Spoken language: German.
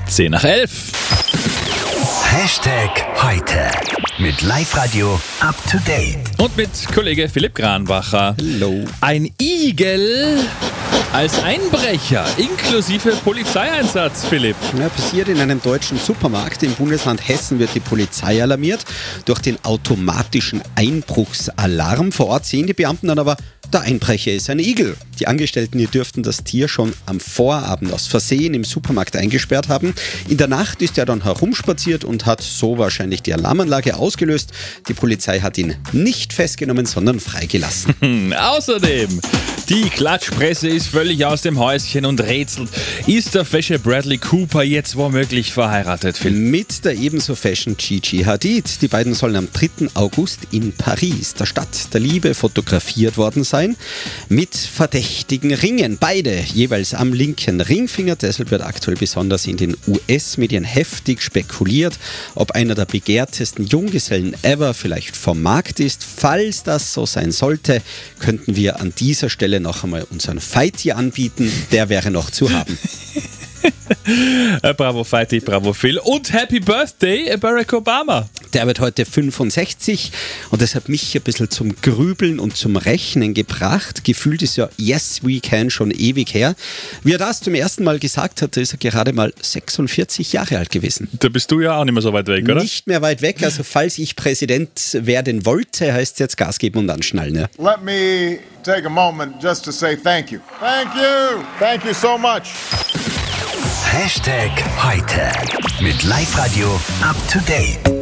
10 nach 11. Hashtag heute mit Live-Radio up to date. Und mit Kollege Philipp Granbacher. Hallo. Ein Igel als Einbrecher inklusive Polizeieinsatz, Philipp. Ja, passiert in einem deutschen Supermarkt. Im Bundesland Hessen wird die Polizei alarmiert durch den automatischen Einbruchsalarm. Vor Ort sehen die Beamten dann aber, der Einbrecher ist ein Igel. Die Angestellten hier dürften das Tier schon am Vorabend aus Versehen im Supermarkt eingesperrt haben. In der Nacht ist er dann herumspaziert und hat so wahrscheinlich die Alarmanlage ausgelöst. Die Polizei hat ihn nicht festgenommen, sondern freigelassen. Außerdem, die Klatschpresse ist völlig aus dem Häuschen und rätselt. Ist der Fesche Bradley Cooper jetzt womöglich verheiratet, Philipp? Mit der ebenso Fashion Gigi Hadid. Die beiden sollen am 3. August in Paris, der Stadt der Liebe, fotografiert worden sein. Mit verdächtigen Ringen. Beide jeweils am linken Ringfinger. Deshalb wird aktuell besonders in den US-Medien heftig spekuliert, ob einer der begehrtesten Junggesellen ever vielleicht vom Markt ist. Falls das so sein sollte, könnten wir an dieser Stelle noch einmal unseren Fighty anbieten. Der wäre noch zu haben. Bravo Fighty, bravo Phil. Und Happy Birthday, Barack Obama. Der wird heute 65 und das hat mich ein bisschen zum Grübeln und zum Rechnen gebracht. Gefühlt ist ja Yes We Can schon ewig her. Wie er das zum ersten Mal gesagt hat, ist er gerade mal 46 Jahre alt gewesen. Da bist du ja auch nicht mehr so weit weg, oder? Nicht mehr weit weg, also falls ich Präsident werden wollte, heißt es jetzt Gas geben und anschnallen. Ja. Let me take a moment just to say thank you. Thank you. Thank you so much. Hashtag heute mit Live-Radio up to date.